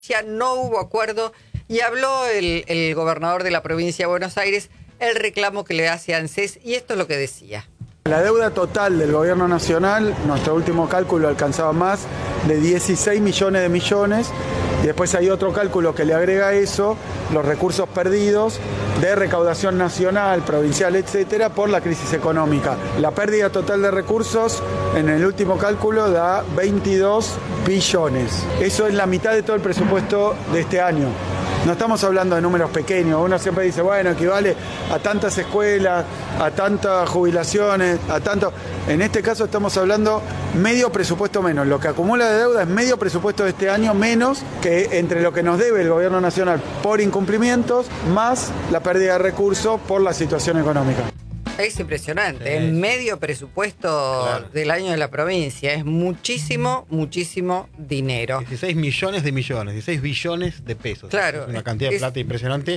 Ya no hubo acuerdo y habló el gobernador de la provincia de Buenos Aires, el reclamo que le hace a ANSES, y esto es lo que decía. La deuda total del gobierno nacional, nuestro último cálculo alcanzaba más de 16 millones de millones, y después hay otro cálculo que le agrega a eso los recursos perdidos de recaudación nacional, provincial, etcétera, por la crisis económica. La pérdida total de recursos en el último cálculo da 22 billones. Eso es la mitad de todo el presupuesto de este año. No estamos hablando de números pequeños. Uno siempre dice, bueno, equivale a tantas escuelas, a tantas jubilaciones, a tanto... En este caso estamos hablando medio presupuesto menos. Lo que acumula de deuda es medio presupuesto de este año menos que entre lo que nos debe el gobierno nacional por incumplimientos más la pérdida de recursos por la situación económica. Es impresionante, es medio presupuesto del año de la provincia, es muchísimo, muchísimo dinero. 16 millones de millones, 16 billones de pesos. Claro. Es una cantidad de plata impresionante.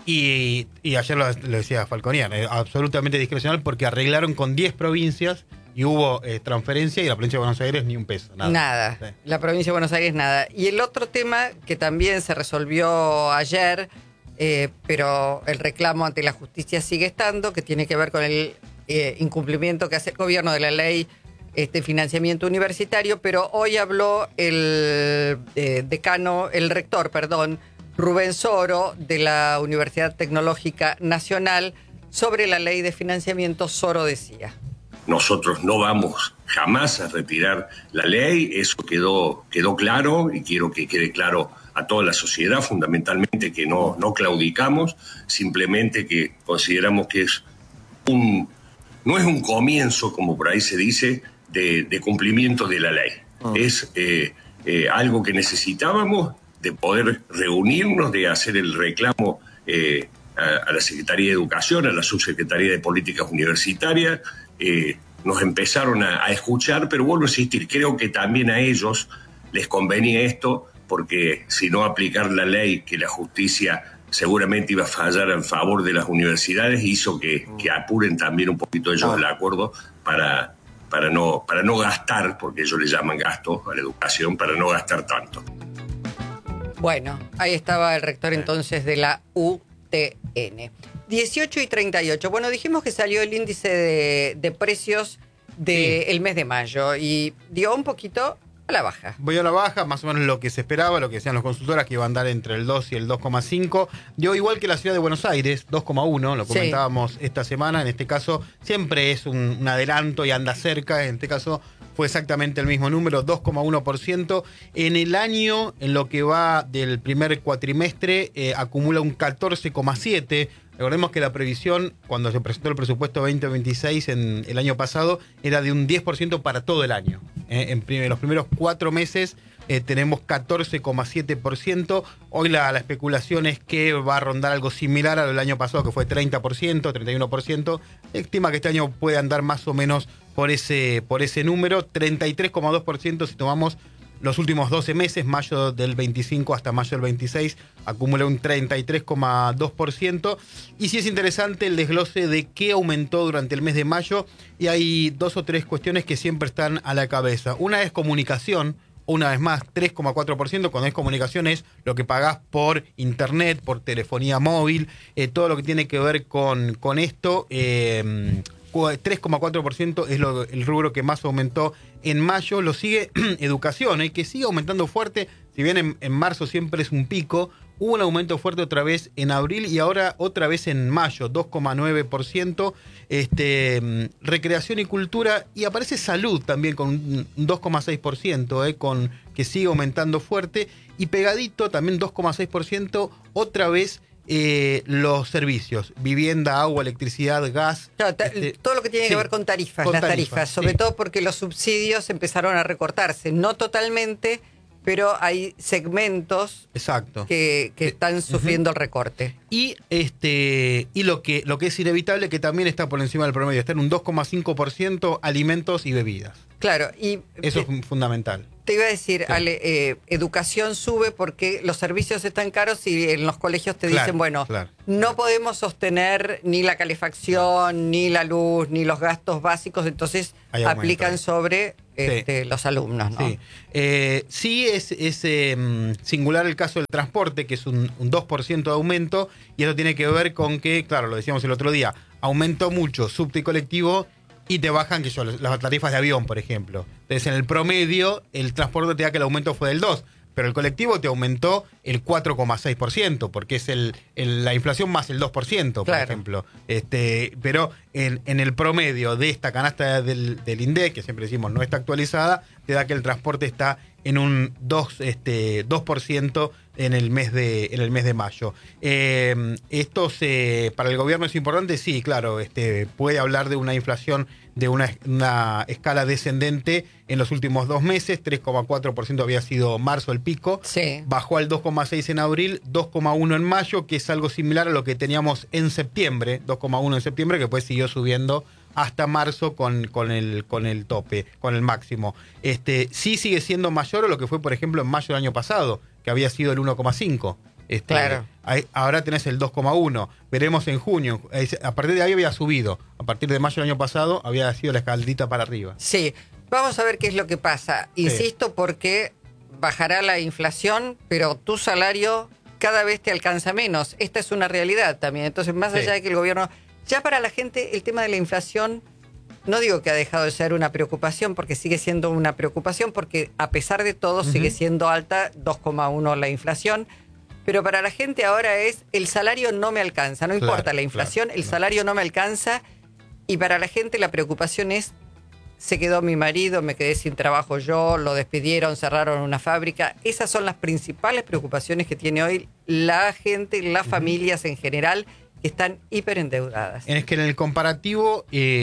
Y ayer lo decía Falconian, absolutamente discrecional porque arreglaron con 10 provincias y hubo transferencia y la provincia de Buenos Aires ni un peso. Nada. Sí. La provincia de Buenos Aires nada. Y el otro tema que también se resolvió ayer... pero el reclamo ante la justicia sigue estando, que tiene que ver con el incumplimiento que hace el gobierno de la ley financiamiento universitario, pero hoy habló el rector, Rubén Soro, de la Universidad Tecnológica Nacional, sobre la ley de financiamiento. Soro decía: nosotros no vamos jamás a retirar la ley, eso quedó claro y quiero que quede claro a toda la sociedad, fundamentalmente que no claudicamos, simplemente que consideramos que no es un comienzo, como por ahí se dice, de cumplimiento de la ley. Es algo que necesitábamos de poder reunirnos, de hacer el reclamo a la Secretaría de Educación, a la Subsecretaría de Políticas Universitarias. Nos empezaron a escuchar, pero vuelvo a insistir, creo que también a ellos les convenía esto, porque si no aplicar la ley que la justicia seguramente iba a fallar en favor de las universidades, hizo que apuren también un poquito ellos el acuerdo para no gastar, porque ellos le llaman gasto a la educación, para no gastar tanto. Bueno, ahí estaba el rector entonces de la UTN. 18:38. Bueno, dijimos que salió el índice de precios del mes de mayo y dio un poquito a la baja. Voy a la baja, más o menos lo que se esperaba, lo que decían los consultoras, que iba a andar entre el 2 y el 2,5. Dio igual que la ciudad de Buenos Aires, 2,1, lo comentábamos esta semana. En este caso siempre es un adelanto y anda cerca. En este caso fue exactamente el mismo número, 2,1%. En el año, en lo que va del primer cuatrimestre, acumula un 14,7%. Recordemos que la previsión, cuando se presentó el presupuesto 2026 en el año pasado, era de un 10% para todo el año. En los primeros 4 meses tenemos 14,7%. Hoy la especulación es que va a rondar algo similar a lo del año pasado, que fue 30%, 31%. Estima que este año puede andar más o menos por ese número. 33,2% si tomamos los últimos 12 meses, mayo del 25 hasta mayo del 26, acumula un 33,2%. Y sí es interesante el desglose de qué aumentó durante el mes de mayo, y hay 2 o 3 cuestiones que siempre están a la cabeza. Una es comunicación, una vez más, 3,4%. Cuando es comunicación es lo que pagás por internet, por telefonía móvil, todo lo que tiene que ver con esto. 3,4% es el rubro que más aumentó en mayo. Lo sigue educación, que sigue aumentando fuerte. Si bien en marzo siempre es un pico, hubo un aumento fuerte otra vez en abril y ahora otra vez en mayo, 2,9%. Recreación y cultura, y aparece salud también con un 2,6%, que sigue aumentando fuerte. Y pegadito también 2,6%, otra vez los servicios, vivienda, agua, electricidad, gas. Claro, todo lo que tiene que ver con tarifas, las tarifas, sobre todo porque los subsidios empezaron a recortarse, no totalmente, pero hay segmentos que están sufriendo el recorte. Y lo que es inevitable, que también está por encima del promedio, está en un 2,5% alimentos y bebidas. Claro, y eso es fundamental. Te iba a decir, Ale, educación sube porque los servicios están caros y en los colegios te dicen, no podemos sostener ni la calefacción, ni la luz, ni los gastos básicos, entonces aplican sobre los alumnos, ¿no? Sí, sí es singular el caso del transporte, que es un 2% de aumento, y eso tiene que ver con que, claro, lo decíamos el otro día, aumentó mucho subte y colectivo y te bajan las tarifas de avión, por ejemplo. Entonces, en el promedio, el transporte te da que el aumento fue del 2%. Pero el colectivo te aumentó el 4,6%, porque es la inflación más el 2%, por ejemplo. Pero en el promedio de esta canasta del INDEC, que siempre decimos no está actualizada, te da que el transporte está en un 2% en el mes de mayo. Esto para el gobierno es importante, sí, claro, puede hablar de una inflación de una escala descendente en los últimos 2 meses, 3,4% había sido marzo el pico, bajó al 2,6 en abril, 2,1 en mayo, que es algo similar a lo que teníamos en septiembre, 2,1 en septiembre, que después siguió subiendo hasta marzo con el tope, con el máximo. Sí sigue siendo mayor a lo que fue, por ejemplo, en mayo del año pasado, que había sido el 1,5. Claro. Ahora tenés el 2,1. Veremos en junio. A partir de ahí había subido. A partir de mayo del año pasado había sido la escaldita para arriba. Sí. Vamos a ver qué es lo que pasa. Insisto, porque bajará la inflación, pero tu salario cada vez te alcanza menos. Esta es una realidad también. Entonces, más allá de que el gobierno... Ya para la gente, el tema de la inflación, no digo que ha dejado de ser una preocupación, porque sigue siendo una preocupación, porque a pesar de todo sigue siendo alta, 2,1 la inflación. Pero para la gente ahora es, el salario no me alcanza, no importa la inflación, el salario no me alcanza. Y para la gente la preocupación es, se quedó mi marido, me quedé sin trabajo yo, lo despidieron, cerraron una fábrica. Esas son las principales preocupaciones que tiene hoy la gente, las familias en general, que están hiperendeudadas. Es que en el comparativo,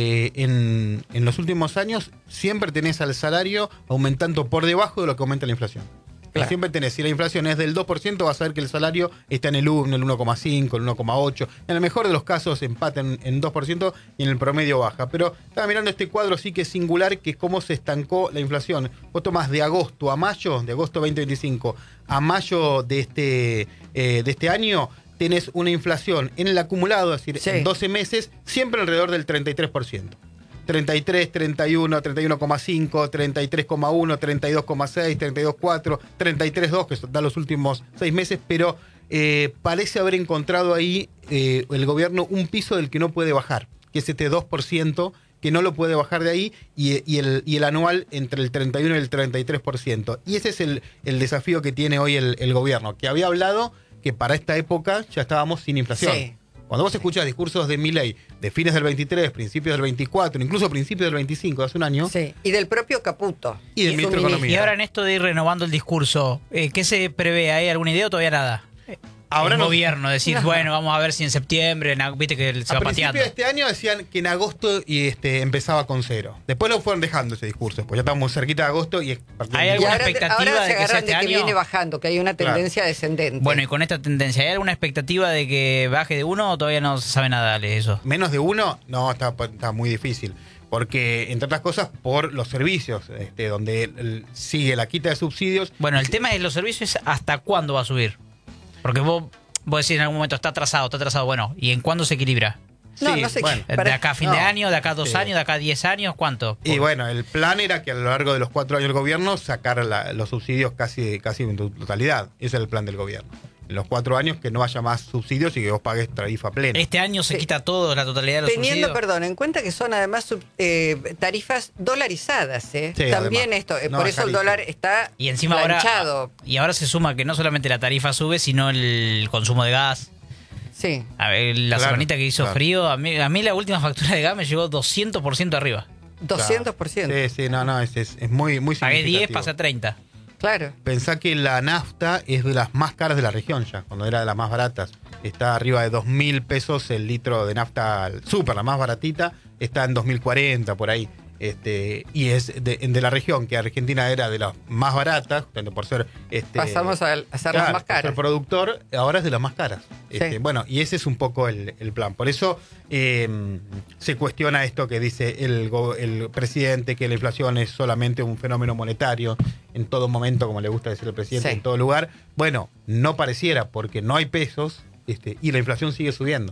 en los últimos años, siempre tenés al salario aumentando por debajo de lo que aumenta la inflación. Claro. Siempre tenés, si la inflación es del 2%, vas a ver que el salario está en el 1, el 1,5, el 1,8. En el mejor de los casos empata en 2% y en el promedio baja. Pero estaba mirando este cuadro, sí que es singular, que es cómo se estancó la inflación. Vos tomás de agosto a mayo, de agosto 2025 a mayo de este año, tenés una inflación en el acumulado, es decir, en 12 meses, siempre alrededor del 33%. 33, 31, 31,5, 33,1, 32,6, 32,4, 33,2, que da los últimos 6 meses, pero parece haber encontrado ahí el gobierno un piso del que no puede bajar, que es este 2%, que no lo puede bajar de ahí, y el anual entre el 31 y el 33%. Y ese es el desafío que tiene hoy el gobierno, que había hablado que para esta época ya estábamos sin inflación. Sí. Cuando vos escuchás discursos de Milei de fines del 23, principios del 24, incluso principios del 25, hace un año. Sí, y del propio Caputo. Y del ministro de Economía. Y ahora en esto de ir renovando el discurso, ¿qué se prevé? ¿Hay alguna idea o todavía nada? Ahora el gobierno, decir, bueno, vamos a ver si en septiembre, viste que se va pateando. A principios de este año decían que en agosto empezaba con 0. Después lo fueron dejando ese discurso, pues ya estamos cerquita de agosto y ¿hay alguna expectativa ahora de que sea este año? Que viene bajando, que hay una tendencia descendente. Bueno, y con esta tendencia, ¿hay alguna expectativa de que baje de 1 o todavía no se sabe nada de eso? ¿Menos de 1? No, está muy difícil. Porque, entre otras cosas, por los servicios, donde sigue la quita de subsidios. Bueno, el tema de los servicios, ¿hasta cuándo va a subir? Porque vos decís en algún momento, está atrasado, bueno, ¿y en cuándo se equilibra? No sé. Bueno, ¿de acá a fin de año, de acá a 2 años, de acá a 10 años, cuánto? Y bueno, el plan era que a lo largo de los 4 años del gobierno sacar los subsidios casi en totalidad. Ese es el plan del gobierno. En los 4 años que no haya más subsidios y que vos pagues tarifa plena. Este año se quita todo, la totalidad de los subsidios. Teniendo, en cuenta que son además tarifas dolarizadas, Sí, también además. Esto, por eso el dólar está y encima planchado. Ahora se suma que no solamente la tarifa sube, sino el consumo de gas. Sí. A ver, la semanita que hizo frío, a mí la última factura de gas me llegó 200% arriba. 200%. Sí, no, es muy significativo. Pagué 10, pasé a 30. Claro. Pensá que la nafta es de las más caras de la región ya, cuando era de las más baratas. Está arriba de 2.000 pesos el litro de nafta súper, la más baratita, está en 2.040 por ahí. Y es de la región, que Argentina era de las más baratas, por ser... pasamos a ser las más caras. Por ser productor, ahora es de las más caras. Sí. Bueno, y ese es un poco el plan. Por eso se cuestiona esto que dice el presidente, que la inflación es solamente un fenómeno monetario en todo momento, como le gusta decir el presidente, en todo lugar. Bueno, no pareciera, porque no hay pesos y la inflación sigue subiendo.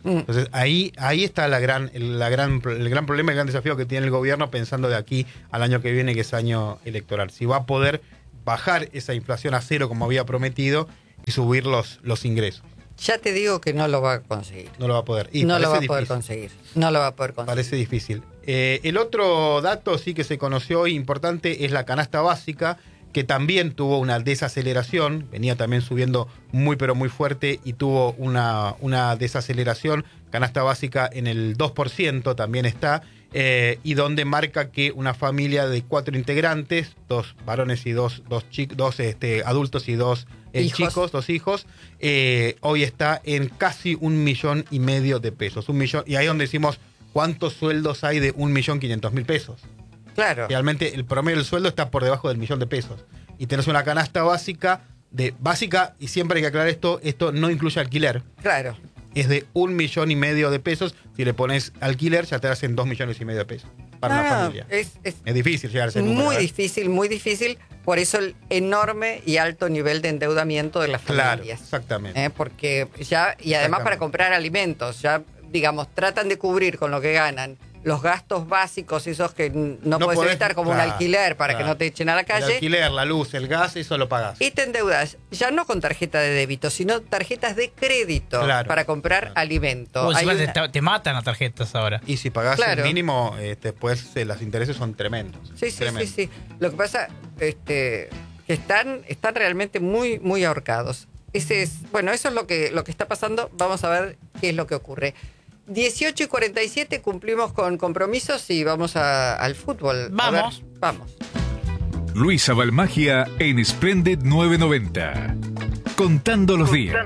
Entonces ahí está el gran problema, el gran desafío que tiene el gobierno pensando de aquí al año que viene, que es año electoral. Si va a poder bajar esa inflación a cero como había prometido y subir los ingresos. Ya te digo que no lo va a conseguir. No lo va a poder. No lo va a poder conseguir. No lo va a poder conseguir. Parece difícil. El otro dato sí que se conoció hoy importante es la canasta básica, que también tuvo una desaceleración, venía también subiendo muy pero muy fuerte y tuvo una desaceleración, canasta básica en el 2% también está, y donde marca que una familia de 4 integrantes, 2 varones y dos adultos y 2 chicos, 2 hijos, hoy está en casi 1,5 millones de pesos. 1 millón, y ahí es donde decimos cuántos sueldos hay de 1.500.000 pesos. Claro. Realmente el promedio del sueldo está por debajo del 1.000.000 de pesos. Y tenés una canasta básica, y siempre hay que aclarar esto no incluye alquiler. Claro. Es de 1,5 millones de pesos. Si le pones alquiler, ya te hacen 2,5 millones de pesos para una familia. Es difícil llegar a ese número. Muy difícil. Por eso el enorme y alto nivel de endeudamiento de las familias. Claro, exactamente. Porque ya, y además para comprar alimentos, ya, digamos, tratan de cubrir con lo que ganan los gastos básicos, esos que no puedes evitar, como un alquiler para que no te echen a la calle. El alquiler, la luz, el gas, eso lo pagás. Y te endeudas, ya no con tarjeta de débito, sino tarjetas de crédito para comprar alimentos. Te matan las tarjetas ahora. Y si pagás el mínimo, después los intereses son tremendos. Sí. Lo que pasa que están realmente muy, muy ahorcados. Eso es lo que está pasando. Vamos a ver qué es lo que ocurre. 18:47, cumplimos con compromisos y vamos al fútbol. Vamos. Vamos. Luisa Balmagia en Splendid 990. Contando los días.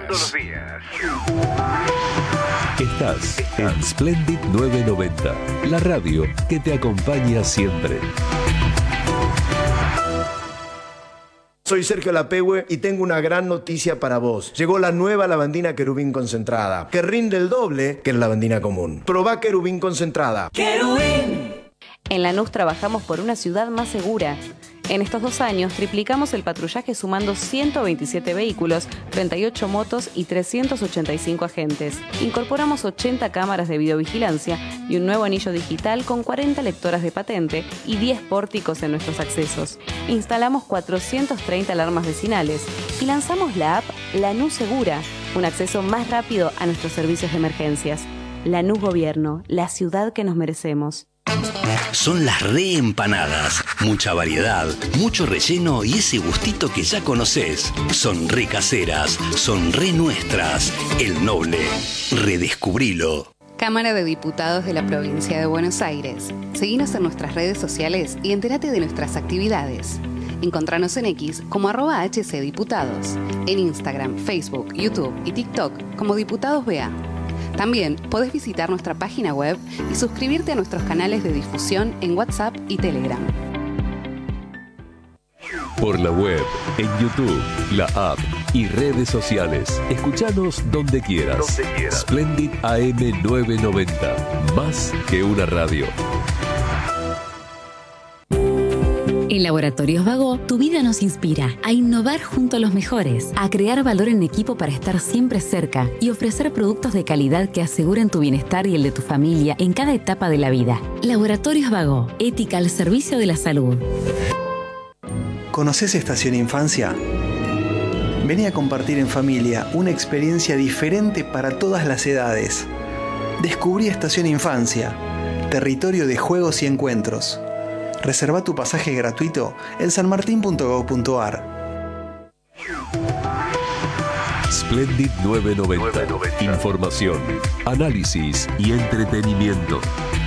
Estás en Splendid 990, la radio que te acompaña siempre. Soy Sergio Lapehue y tengo una gran noticia para vos. Llegó la nueva lavandina Querubín concentrada, que rinde el doble que la lavandina común. Probá Querubín concentrada. ¡Querubín! En Lanús trabajamos por una ciudad más segura. En estos 2 años triplicamos el patrullaje sumando 127 vehículos, 38 motos y 385 agentes. Incorporamos 80 cámaras de videovigilancia y un nuevo anillo digital con 40 lectoras de patente y 10 pórticos en nuestros accesos. Instalamos 430 alarmas vecinales y lanzamos la app Lanús Segura, un acceso más rápido a nuestros servicios de emergencias. Lanús Gobierno, la ciudad que nos merecemos. Son las reempanadas. Mucha variedad, mucho relleno y ese gustito que ya conocés. Son re caseras, son re nuestras. El Noble. Redescubrilo. Cámara de Diputados de la Provincia de Buenos Aires. Seguinos en nuestras redes sociales y entérate de nuestras actividades. Encontranos en X como @HCDiputados. En Instagram, Facebook, YouTube y TikTok como Diputados BA. También podés visitar nuestra página web y suscribirte a nuestros canales de difusión en WhatsApp y Telegram. Por la web, en YouTube, la app y redes sociales. Escuchanos donde quieras. Splendid AM 990. Más que una radio. En Laboratorios Vago, tu vida nos inspira a innovar junto a los mejores, a crear valor en equipo para estar siempre cerca y ofrecer productos de calidad que aseguren tu bienestar y el de tu familia en cada etapa de la vida. Laboratorios Vago, ética al servicio de la salud. ¿Conoces Estación Infancia? Vení a compartir en familia una experiencia diferente para todas las edades. Descubrí Estación Infancia, territorio de juegos y encuentros. Reserva tu pasaje gratuito en sanmartin.gov.ar. Splendid 990. Información, análisis y entretenimiento.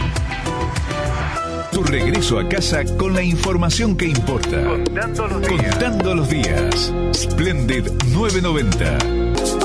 Tu regreso a casa con la información que importa. Contando los días. Splendid 990.